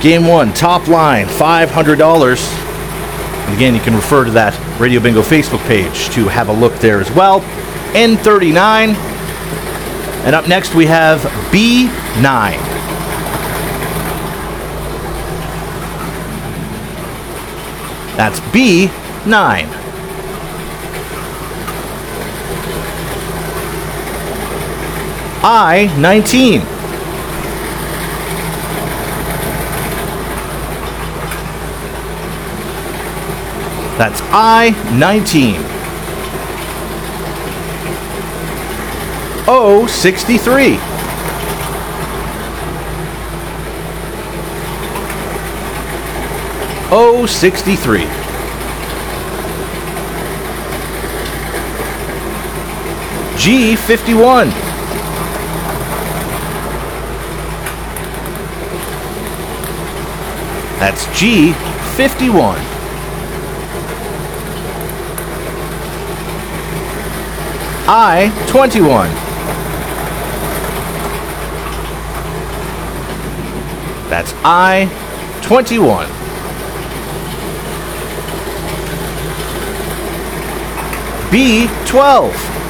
Game 1, top line, $500. And again, you can refer to that Radio Bingo Facebook page to have a look there as well. N39. And up next we have B9. That's B9. I-19. That's I-19. O-63. O-63. G-51. That's G-51. I-21. That's I-21. B-12.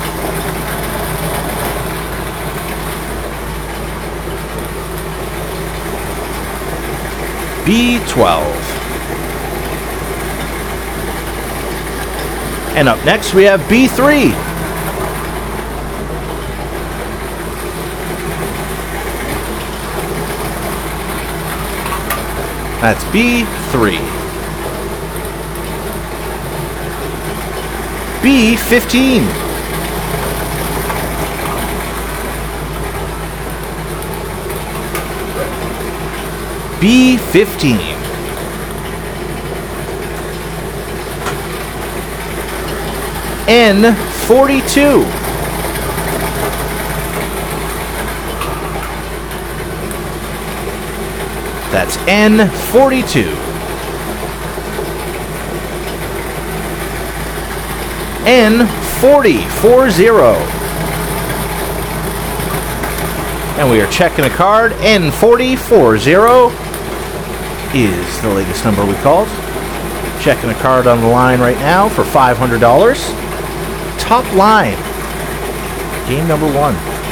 B-12. And up next we have B-3. That's B-3. B-15. B-15. N-42. That's N-42. N-40. 40. And we are checking a card. N-40. 40 is the latest number we called. Checking a card on the line right now for $500. Top line. Game number 1.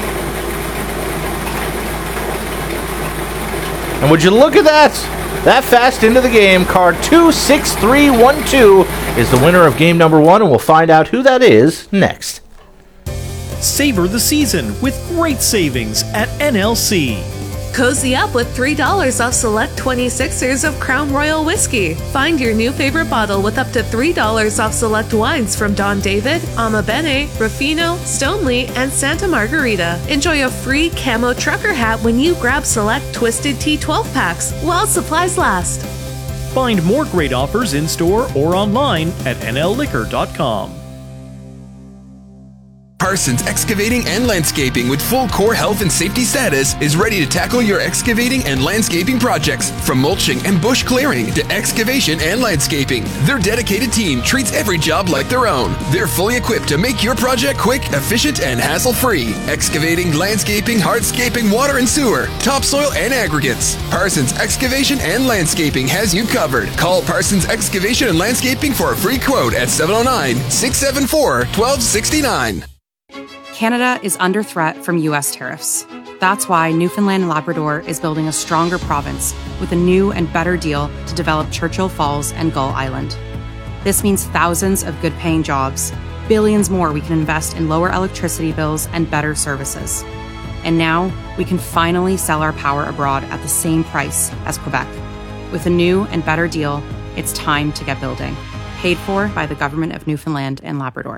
And would you look at that? That fast into the game. Card 26312 is the winner of game number 1, and we'll find out who that is next. Savor the season with great savings at NLC. Cozy up with $3 off select 26ers of Crown Royal Whiskey. Find your new favorite bottle with up to $3 off select wines from Don David, Ama Bene, Ruffino, Stoneleigh, and Santa Margarita. Enjoy a free camo trucker hat when you grab select Twisted Tea 12 packs while supplies last. Find more great offers in-store or online at nlliquor.com. Parsons Excavating and Landscaping with full core health and safety status is ready to tackle your excavating and landscaping projects. From mulching and bush clearing to excavation and landscaping, their dedicated team treats every job like their own. They're fully equipped to make your project quick, efficient, and hassle-free. Excavating, landscaping, hardscaping, water and sewer, topsoil, and aggregates. Parsons Excavation and Landscaping has you covered. Call Parsons Excavation and Landscaping for a free quote at 709-674-1269. Canada is under threat from U.S. tariffs. That's why Newfoundland and Labrador is building a stronger province with a new and better deal to develop Churchill Falls and Gull Island. This means thousands of good-paying jobs, billions more we can invest in lower electricity bills and better services. And now we can finally sell our power abroad at the same price as Quebec. With a new and better deal, it's time to get building. Paid for by the Government of Newfoundland and Labrador.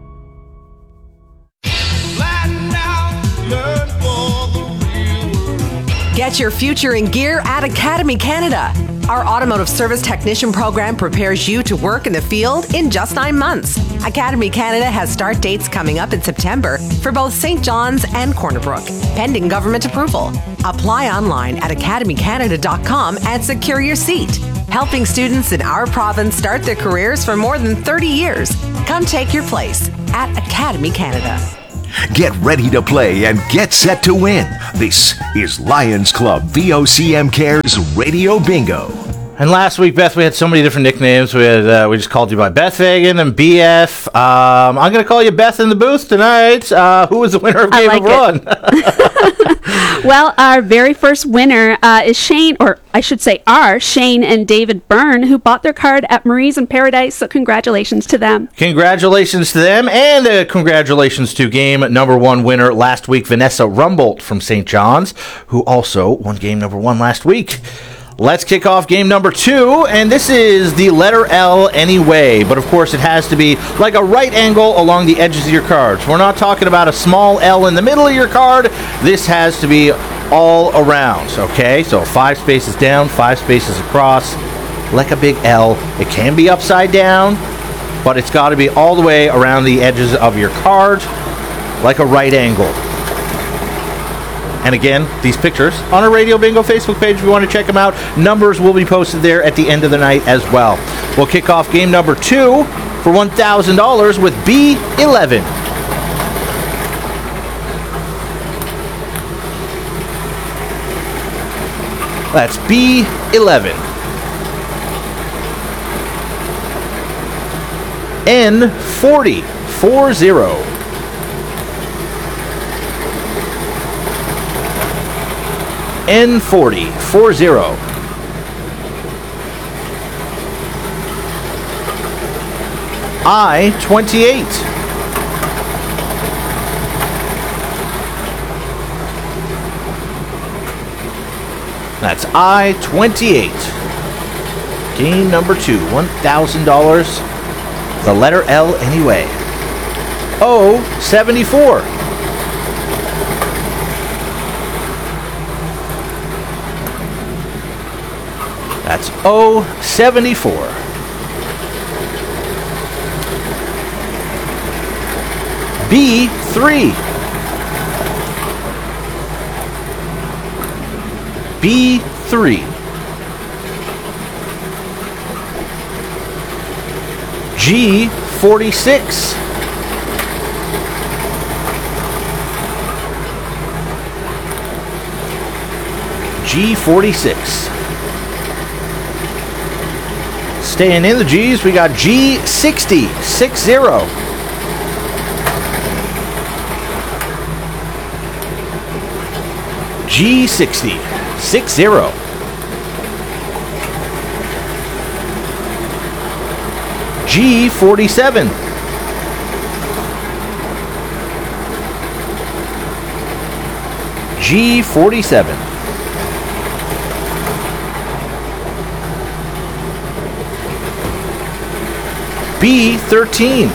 Get your future in gear at Academy Canada. Our automotive service technician program prepares you to work in the field in just 9 months. Academy Canada has start dates coming up in September for both St. John's and Corner Brook, pending government approval. Apply online at academycanada.com and secure your seat. Helping students in our province start their careers for more than 30 years. Come take your place at Academy Canada. Get ready to play and get set to win. This is Lions Club VOCM Cares Radio Bingo. And last week, Beth, we had so many different nicknames. We just called you by Beth Fagan and BF. I'm going to call you Beth in the booth tonight. Who was the winner of Game of Run? Well, our very first winner is Shane, or I should say Shane and David Byrne, who bought their card at Marie's in Paradise. So congratulations to them. Congratulations to them, and congratulations to game number one winner last week, Vanessa Rumbold from St. John's, who also won game number one last week. Let's kick off game number two, and this is the letter L anyway, but of course it has to be like a right angle along the edges of your cards. We're not talking about a small L in the middle of your card. This has to be all around, okay? So 5 spaces down, 5 spaces across, like a big L. It can be upside down, but it's got to be all the way around the edges of your card, like a right angle. And again, these pictures on our Radio Bingo Facebook page, if you want to check them out. Numbers will be posted there at the end of the night as well. We'll kick off game number 2 for $1,000 with B11. That's B11. N40. 40. N40, 40. I-28. That's I-28. Game number 2, $1,000. The letter L anyway. O-74. That's O-74. B3. B3. G46. G46. Staying in the G's, we got G60, 60. G60, 60. G47. G47. B13.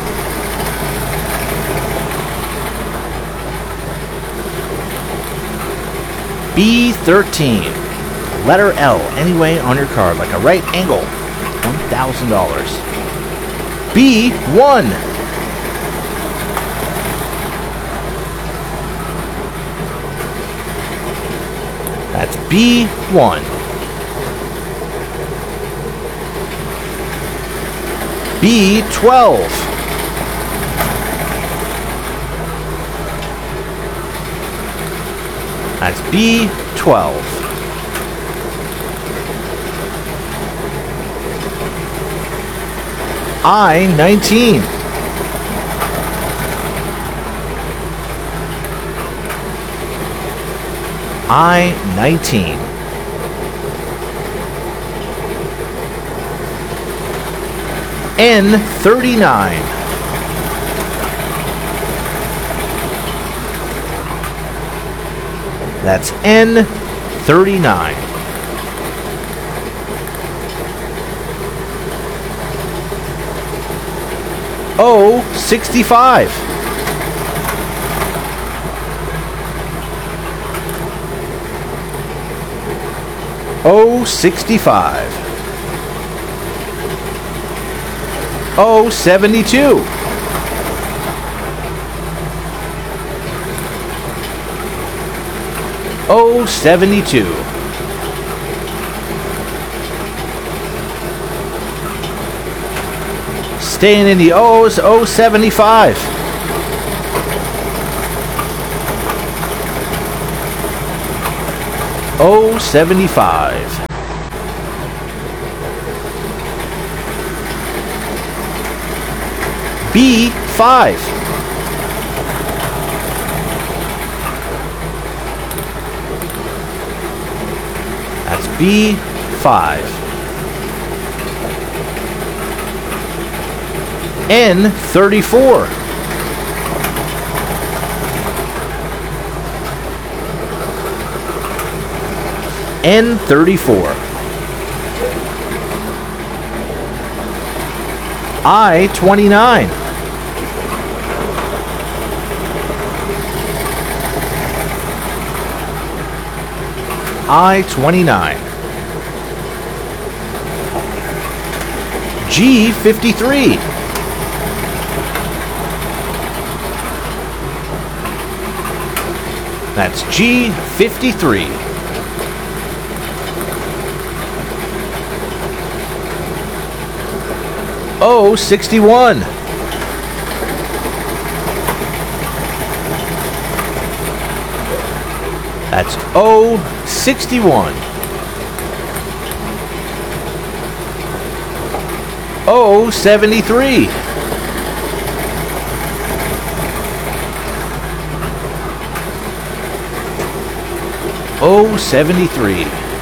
B13. Letter L anyway on your card, like a right angle. $1,000. B1. That's B1. B12. That's B12. I-19. I-19. N39. That's N39. O65. O65. O72. O72. Staying in the O's, O75. 075. B5. That's B5. N34. N34. I-29. I-29. G53. That's G53. O61. That's O61. O73. O73.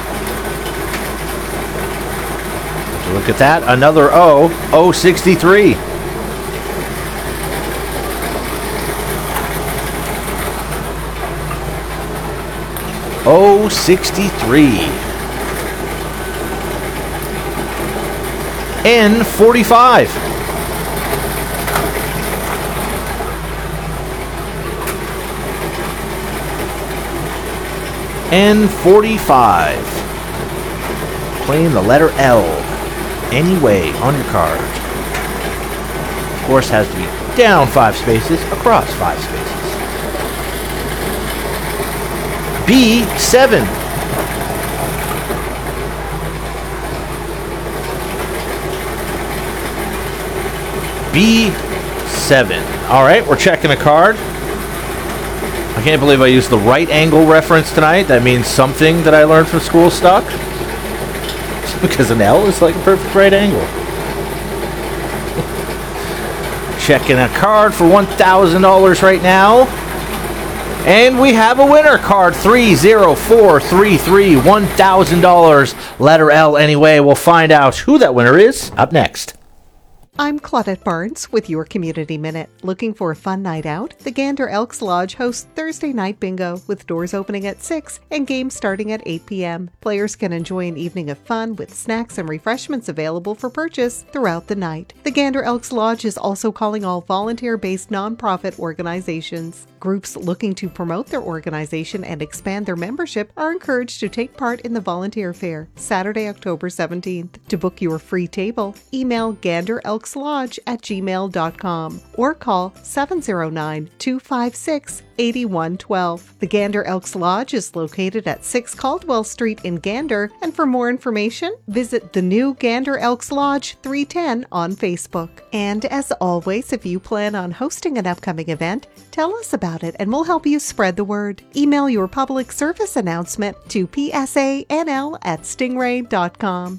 Look at that. Another O. O63. O63. N45. N45. Playing the letter L. Anyway on your card. Of course, has to be down 5 spaces, across 5 spaces. B7. B7. All right, we're checking a card. I can't believe I used the right angle reference tonight. That means something that I learned from school stuck. Because an L is like a perfect right angle. Checking a card for $1,000 right now. And we have a winner. Card 30433, $1,000. Letter L anyway. We'll find out who that winner is up next. I'm Claudette Barnes with your Community Minute. Looking for a fun night out? The Gander Elks Lodge hosts Thursday Night Bingo with doors opening at 6 and games starting at 8 p.m. Players can enjoy an evening of fun with snacks and refreshments available for purchase throughout the night. The Gander Elks Lodge is also calling all volunteer-based nonprofit organizations. Groups looking to promote their organization and expand their membership are encouraged to take part in the volunteer fair, Saturday, October 17th. To book your free table, email ganderelkslodge@gmail.com or call 709-256-8112. The Gander Elks Lodge is located at 6 Caldwell Street in Gander, and for more information, visit the new Gander Elks Lodge 310 on Facebook. And as always, if you plan on hosting an upcoming event, tell us about it and we'll help you spread the word. Email your public service announcement to psanl@stingray.com.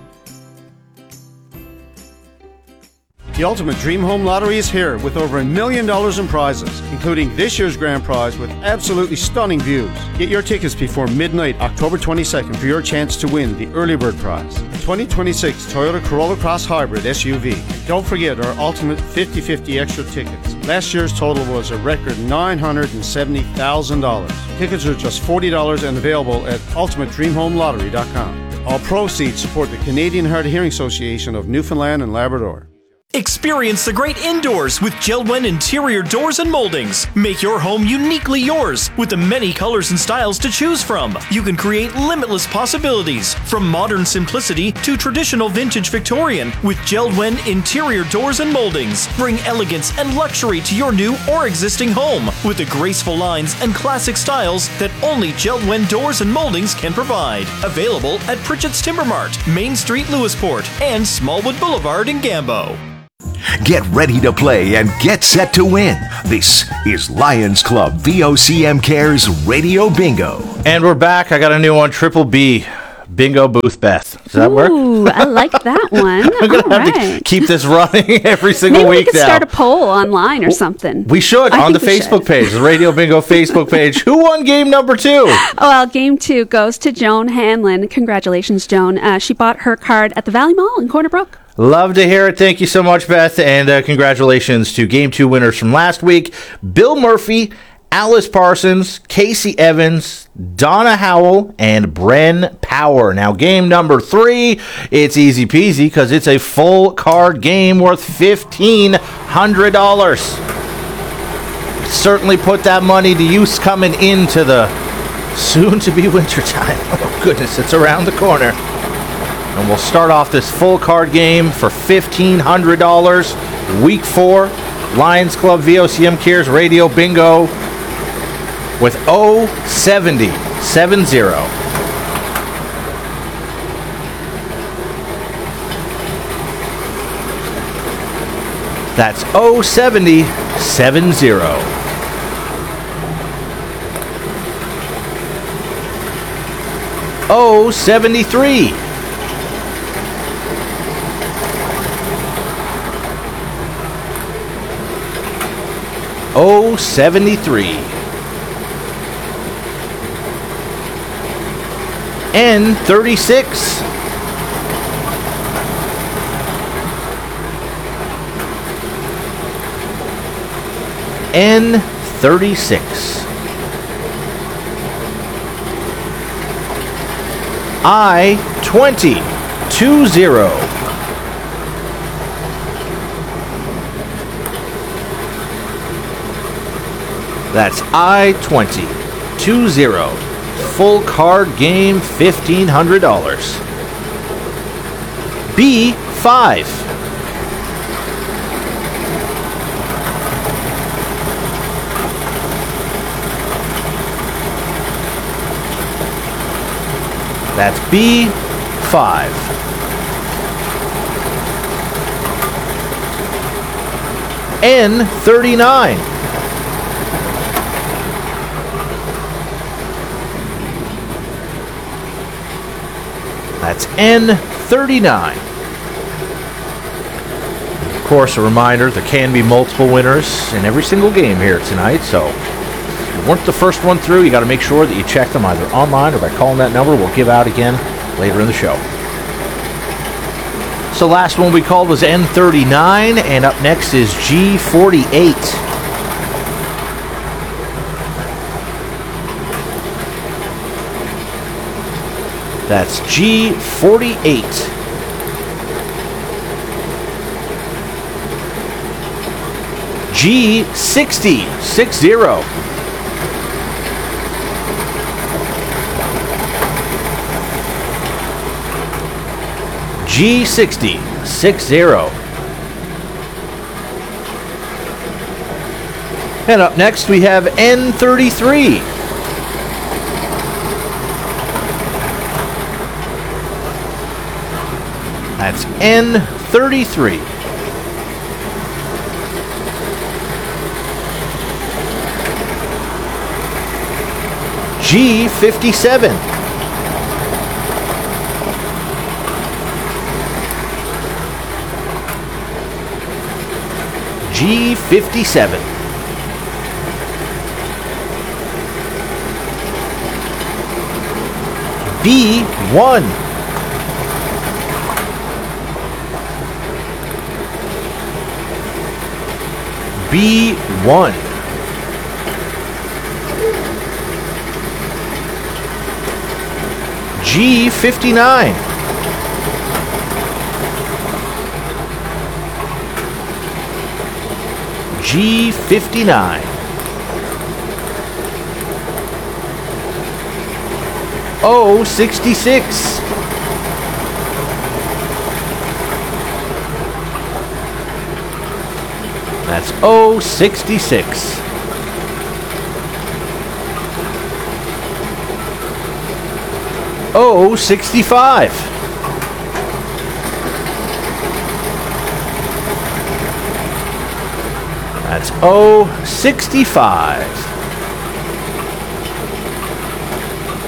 The Ultimate Dream Home Lottery is here with over $1 million in prizes, including this year's grand prize with absolutely stunning views. Get your tickets before midnight, October 22nd for your chance to win the early bird prize, 2026 Toyota Corolla Cross Hybrid SUV. Don't forget our Ultimate 50/50 extra tickets. Last year's total was a record $970,000. Tickets are just $40 and available at ultimatedreamhomelottery.com. All proceeds support the Canadian Hard of Hearing Association of Newfoundland and Labrador. Experience the great indoors with JELD-WEN interior doors and moldings. Make your home uniquely yours with the many colors and styles to choose from. You can create limitless possibilities from modern simplicity to traditional vintage Victorian with JELD-WEN interior doors and moldings. Bring elegance and luxury to your new or existing home with the graceful lines and classic styles that only JELD-WEN doors and moldings can provide. Available at Pritchett's Timber Mart, Main Street, Lewisport, and Smallwood Boulevard in Gambo. Get ready to play and get set to win. This is Lions Club VOCM Cares Radio Bingo. And we're back. I got a new one, Triple B. Bingo Booth Beth. Does that work? Ooh, I like that one. I'm going to have to keep this running every single Maybe week we could now. start a poll online or something. We should, on the Facebook page, the Radio Bingo Facebook page. Who won game number 2? Oh, well, game 2 goes to Joan Hanlon. Congratulations, Joan. She bought her card at the Valley Mall in Corner Brook. Love to hear it. Thank you so much, Beth. And congratulations to game 2 winners from last week. Bill Murphy, Alice Parsons, Casey Evans, Donna Howell, and Bren Power. Now, game number 3, it's easy peasy because it's a full card game worth $1,500. Certainly put that money to use coming into the soon-to-be wintertime. Oh, goodness, it's around the corner. And we'll start off this full card game for $1,500. Week 4, Lions Club VOCM Cares Radio Bingo with 070. That's 070. 073. 073. N36. N36. I-20. 20. That's I-20. 20. Full card game, $1,500. B5. That's B5. N39. That's N39. Of course, a reminder, there can be multiple winners in every single game here tonight, so if you weren't the first one through, you got to make sure that you check them either online or by calling that number. We'll give out again later in the show. So last one we called was N39, and up next is G48. That's G48. G60. 60. G60. 60. And up next we have N33. That's N33. G57. G57. B1. B1. G59. G59. O66. That's O66. O65. That's O65.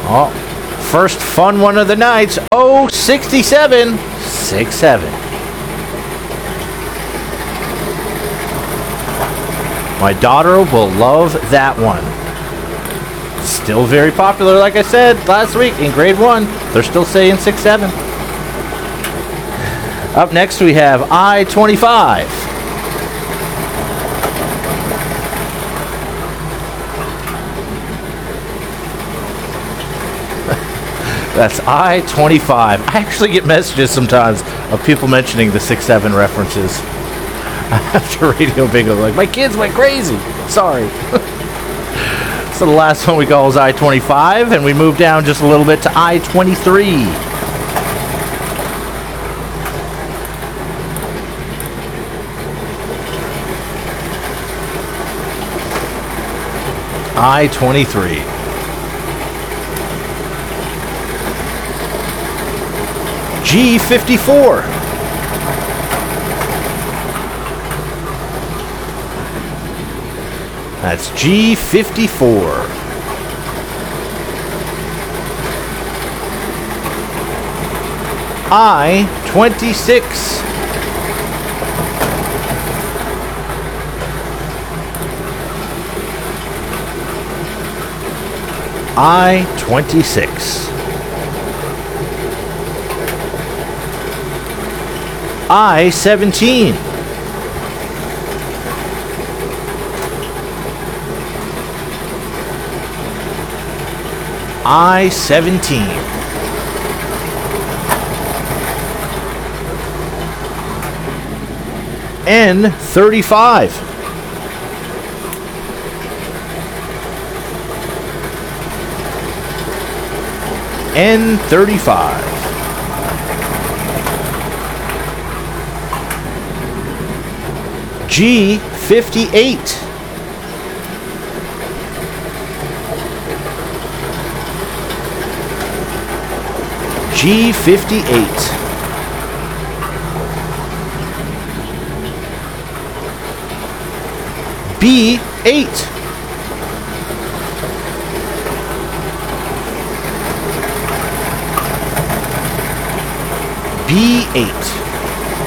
Oh, first fun one of the night. 067 67. My daughter will love that one. Still very popular, like I said last week in grade 1. They're still saying 6-7. Up next we have I-25. That's I-25. I actually get messages sometimes of people mentioning the 6-7 references after Radio Bingo. Like, my kids went crazy. Sorry. So the last one we call is I-25, and we move down just a little bit to I-23. I-23. G54. That's G54. I-26. I-26. I-17. I-17. N-35. N-35. G58. G58. B8. B8.